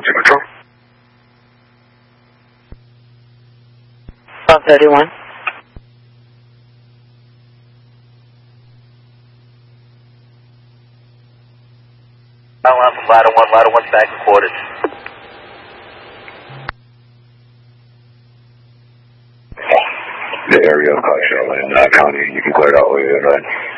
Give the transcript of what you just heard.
Control. 1231. From ladder 1 back and quarters. The area of Charlotte and County, you can clear it all the way in, right?